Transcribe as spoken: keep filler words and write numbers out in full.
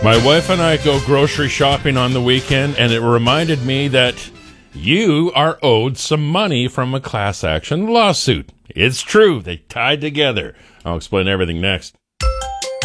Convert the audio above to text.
My wife and I go grocery shopping on the weekend, and it reminded me that you are owed some money from a class action lawsuit. It's true. They tied together. I'll explain everything next.